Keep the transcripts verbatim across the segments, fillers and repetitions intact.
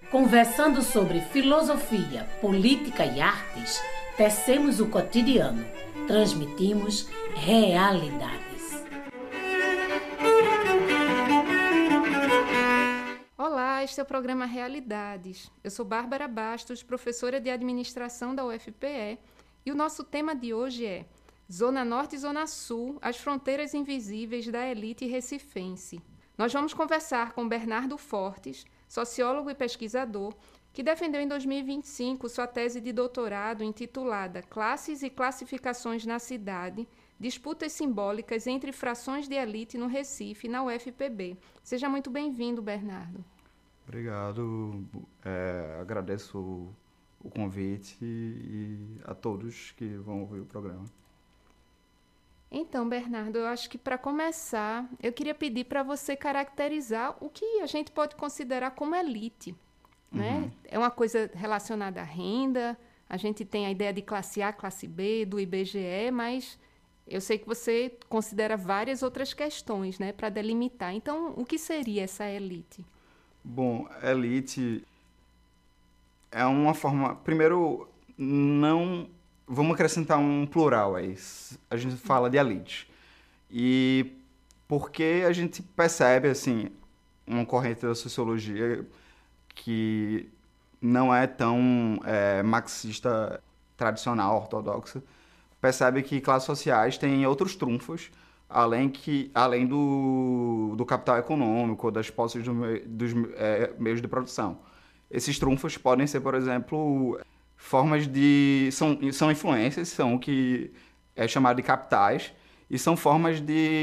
Conversando sobre filosofia, política e artes, tecemos o cotidiano, transmitimos realidades. Olá, este é o programa Realidades. Eu sou Bárbara Bastos, professora de administração da U F P E, e o nosso tema de hoje é Zona Norte e Zona Sul, as fronteiras invisíveis da elite recifense. Nós vamos conversar com Bernardo Fortes, sociólogo e pesquisador, que defendeu em dois mil e vinte e cinco sua tese de doutorado intitulada Classes e Classificações na Cidade, Disputas Simbólicas entre Frações de Elite no Recife, na U F P B. Seja muito bem-vindo, Bernardo. Obrigado, é, agradeço o, o convite e a todos que vão ouvir o programa. Então, Bernardo, eu acho que para começar, eu queria pedir para você caracterizar o que a gente pode considerar como elite. Né? Uhum. É uma coisa relacionada à renda, a gente tem a ideia de classe A, classe B, do I B G E, mas eu sei que você considera várias outras questões, né, para delimitar. Então, o que seria essa elite? Bom, elite é uma forma... Primeiro, não... Vamos acrescentar um plural aí. A gente fala de elite. E porque a gente percebe, assim, uma corrente da sociologia que não é tão é, marxista tradicional, ortodoxa, percebe que classes sociais têm outros trunfos, além, que, além do, do capital econômico, das posses do, dos é, meios de produção. Esses trunfos podem ser, por exemplo... formas de... São, são influências, são o que é chamado de capitais, e são formas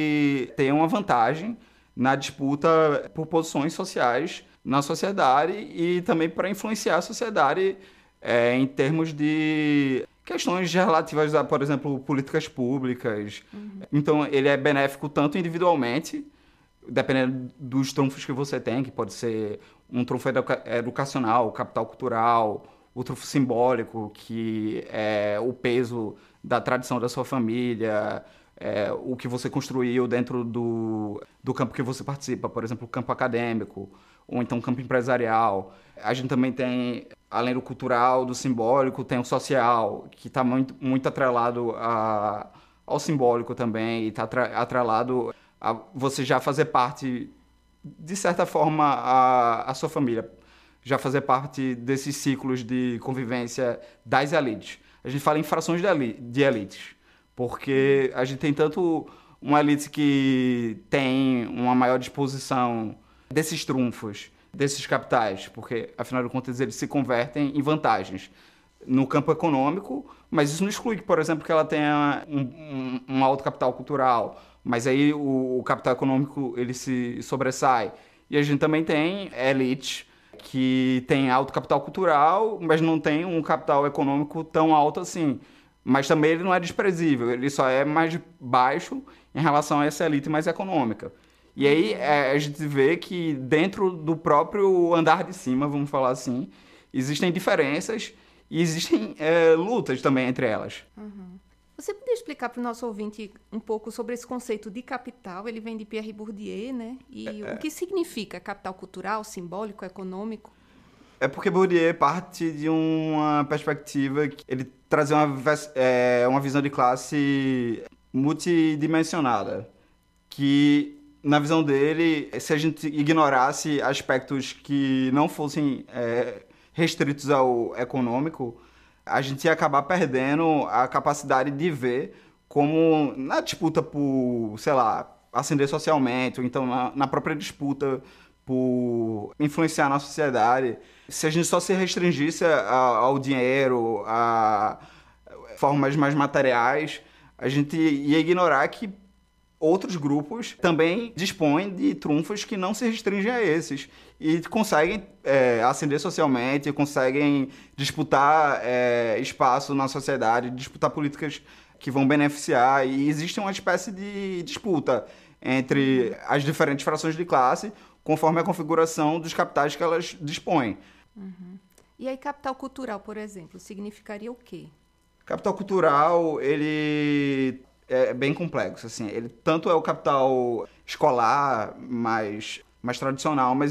de ter uma vantagem na disputa por posições sociais na sociedade e também para influenciar a sociedade é, em termos de questões relativas a, por exemplo, políticas públicas. Uhum. Então, ele é benéfico tanto individualmente, dependendo dos trunfos que você tem, que pode ser um trunfo educa- educacional, capital cultural... o trunfo simbólico, que é o peso da tradição da sua família, é, o que você construiu dentro do, do campo que você participa, por exemplo, o campo acadêmico, ou então o campo empresarial. A gente também tem, além do cultural, do simbólico, tem o social, que está muito, muito atrelado a, ao simbólico também, e está atrelado a você já fazer parte, de certa forma, a, a sua família, já fazer parte desses ciclos de convivência das elites. A gente fala em frações de, eli- de elites, porque a gente tem tanto uma elite que tem uma maior disposição desses trunfos, desses capitais, porque, afinal de contas, eles se convertem em vantagens no campo econômico, mas isso não exclui, por exemplo, que ela tenha um, um, um alto capital cultural, mas aí o, o capital econômico ele se sobressai. E a gente também tem elites que tem alto capital cultural, mas não tem um capital econômico tão alto assim. Mas também ele não é desprezível, ele só é mais baixo em relação a essa elite mais econômica. E aí é, a gente vê que dentro do próprio andar de cima, vamos falar assim, existem diferenças e existem é, lutas também entre elas. Uhum. Você poderia explicar para o nosso ouvinte um pouco sobre esse conceito de capital? Ele vem de Pierre Bourdieu, né? E é, o que significa capital cultural, simbólico, econômico? É porque Bourdieu parte de uma perspectiva que ele trazia uma, é, uma visão de classe multidimensionada, que, na visão dele, se a gente ignorasse aspectos que não fossem é, restritos ao econômico, a gente ia acabar perdendo a capacidade de ver como na disputa por, sei lá, ascender socialmente, ou então na, na própria disputa por influenciar na sociedade. Se a gente só se restringisse a, ao dinheiro, a formas mais materiais, a gente ia ignorar que outros grupos também dispõem de trunfos que não se restringem a esses e conseguem é, ascender socialmente, conseguem disputar é, espaço na sociedade, disputar políticas que vão beneficiar, e existe uma espécie de disputa entre as diferentes frações de classe conforme a configuração dos capitais que elas dispõem. Uhum. E aí capital cultural, por exemplo, significaria o quê? Capital cultural, ele é bem complexo, assim. Ele tanto é o capital escolar mais, mais tradicional, mas